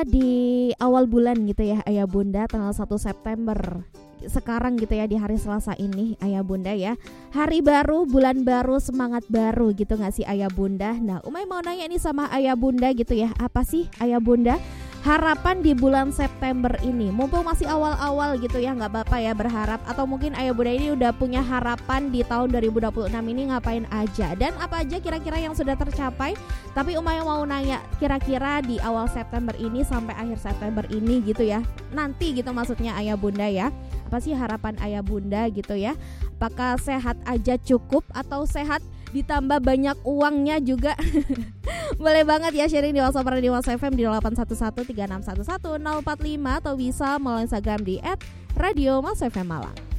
di awal bulan gitu ya Ayah Bunda, tanggal 1 September sekarang gitu ya, di hari Selasa ini Ayah Bunda ya. Hari baru, bulan baru, semangat baru gitu gak sih Ayah Bunda? Nah Umay mau nanya nih sama Ayah Bunda gitu ya, apa sih Ayah Bunda harapan di bulan September ini? Mumpung masih awal-awal gitu ya, gak apa-apa ya berharap. Atau mungkin Ayah Bunda ini udah punya harapan di tahun 2026 ini ngapain aja, dan apa aja kira-kira yang sudah tercapai. Tapi Umay mau nanya, kira-kira di awal September ini sampai akhir September ini gitu ya, nanti gitu maksudnya Ayah Bunda ya, apa sih harapan Ayah Bunda gitu ya? Apakah sehat aja cukup atau sehat ditambah banyak uangnya juga? Boleh banget ya sharing di WhatsApp Radio Mas FM di 81136111045 atau bisa melalui Instagram di @radiomasfm Malang.